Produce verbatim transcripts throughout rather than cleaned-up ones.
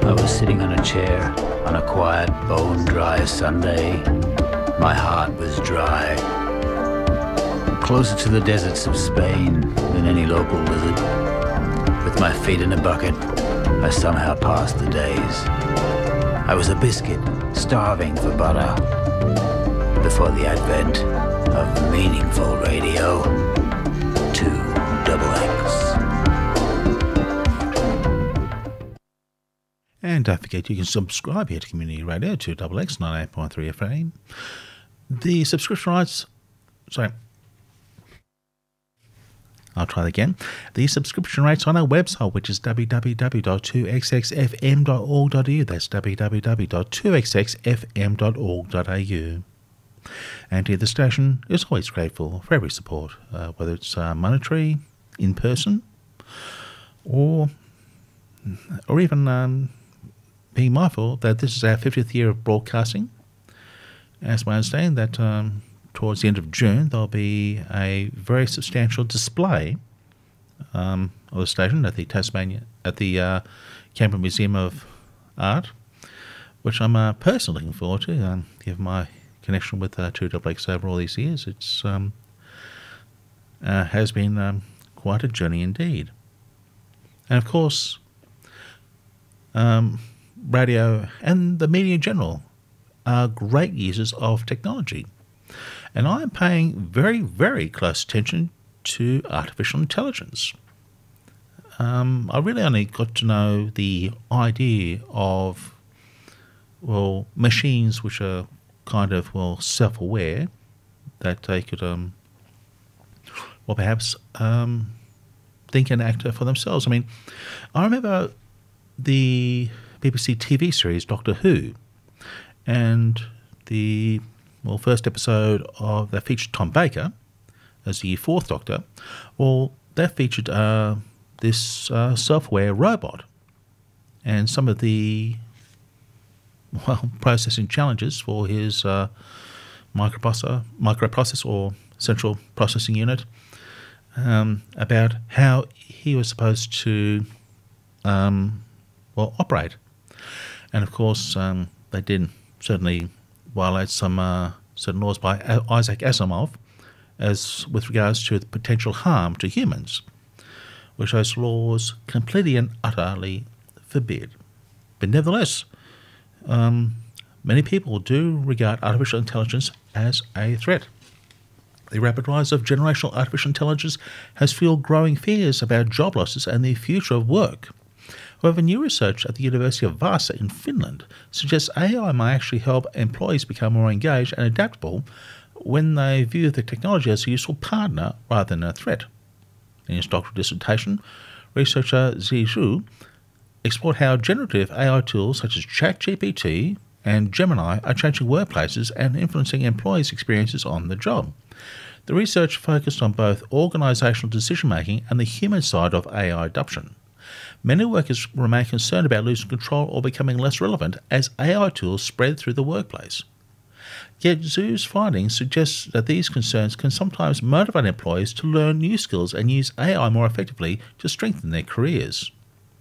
I was sitting on a chair on a quiet, bone-dry Sunday. My heart was dry. Closer to the deserts of Spain than any local wizard. With my feet in a bucket, I somehow passed the days. I was a biscuit, starving for butter. Before the advent of meaningful radio, two double X. And don't forget you can subscribe here to Community Radio to double X ninety-eight point three F M. The subscription rights, sorry, I'll try that again. The subscription rates on our website, which is w w w dot two x x f m dot org dot a u. That's w w w dot two x x f m dot org dot a u. And here the station is always grateful for every support, uh, whether it's uh, monetary, in person, or or even um, being mindful that this is our fiftieth year of broadcasting. As I understand that um, towards the end of June there'll be a very substantial display um, of the station at the Tasmania at the uh, Canberra Museum of Art, which I'm uh, personally looking forward to. Um, given my connection with uh, two double X over all these years, it's um, uh, has been um, quite a journey indeed. And of course, um, radio and the media in general are great users of technology. And I am paying very, very close attention to artificial intelligence. Um, I really only got to know the idea of, well, machines which are kind of, well, self-aware, that they could, um, well, perhaps um, think and act for themselves. I mean, I remember the B B C T V series Doctor Who, and the well first episode of that featured Tom Baker as the fourth Doctor. Well, that featured uh, this uh, self-aware robot, and some of the well processing challenges for his uh, microprocessor, microprocessor or central processing unit, um, about how he was supposed to um, well operate. And of course, um, they did certainly violate some uh, certain laws by Isaac Asimov, as with regards to the potential harm to humans, which those laws completely and utterly forbid. But nevertheless, um, many people do regard artificial intelligence as a threat. The rapid rise of generational artificial intelligence has fueled growing fears about job losses and the future of work. However, new research at the University of Vaasa in Finland suggests A I may actually help employees become more engaged and adaptable when they view the technology as a useful partner rather than a threat. In his doctoral dissertation, researcher Zi Zhu explored how generative A I tools such as ChatGPT and Gemini are changing workplaces and influencing employees' experiences on the job. The research focused on both organisational decision-making and the human side of A I adoption. Many workers remain concerned about losing control or becoming less relevant as A I tools spread through the workplace. Yet Zhu's findings suggest that these concerns can sometimes motivate employees to learn new skills and use A I more effectively to strengthen their careers.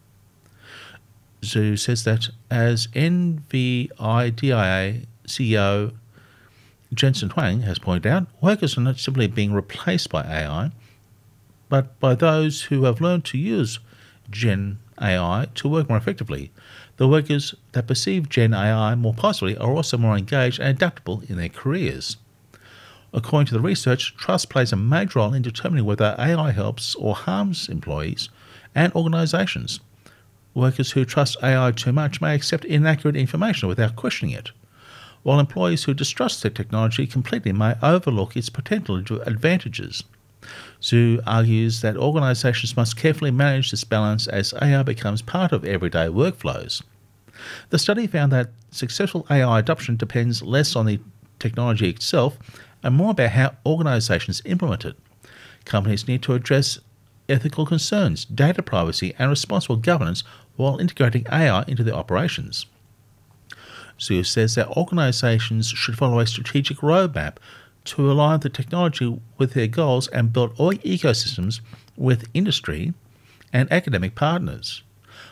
Zhu says that as N V I D I A C E O Jensen Huang has pointed out, workers are not simply being replaced by A I, but by those who have learned to use Gen A I to work more effectively. The workers that perceive Gen A I more positively are also more engaged and adaptable in their careers. According to the research, trust plays a major role in determining whether A I helps or harms employees and organisations. Workers who trust A I too much may accept inaccurate information without questioning it, while employees who distrust the technology completely may overlook its potential advantages. Zhu argues that organisations must carefully manage this balance as A I becomes part of everyday workflows. The study found that successful A I adoption depends less on the technology itself and more about how organisations implement it. Companies need to address ethical concerns, data privacy and responsible governance while integrating A I into their operations. Zhu says that organisations should follow a strategic roadmap to align the technology with their goals and build all ecosystems with industry and academic partners.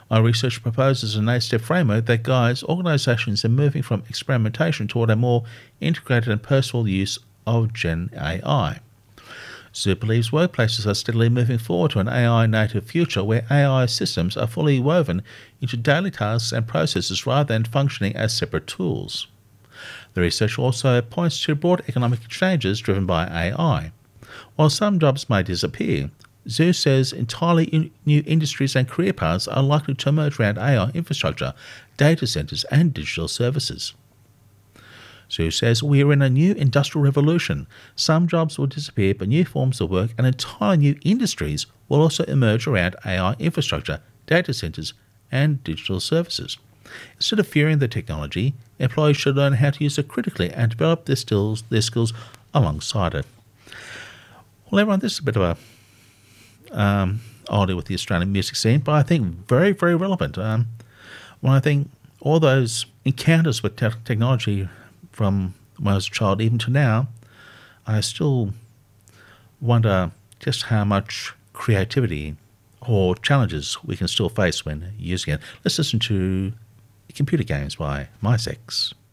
Our research proposes an eight-step framework that guides organisations in moving from experimentation toward a more integrated and personal use of Gen A I. Zoo believes workplaces are steadily moving forward to an A I-native future where A I systems are fully woven into daily tasks and processes rather than functioning as separate tools. The research also points to broad economic changes driven by A I. While some jobs may disappear, Zoo says entirely in new industries and career paths are likely to emerge around A I infrastructure, data centres and digital services. Zoo says we are in a new industrial revolution. Some jobs will disappear, but new forms of work and entirely new industries will also emerge around A I infrastructure, data centres and digital services. Instead of fearing the technology, employees should learn how to use it critically and develop their skills, their skills alongside it. Well, everyone, this is a bit of a Um, oddly with the Australian music scene, but I think very, very relevant. Um, when I think all those encounters with te- technology from when I was a child even to now, I still wonder just how much creativity or challenges we can still face when using it. Let's listen to Computer Games by MySex.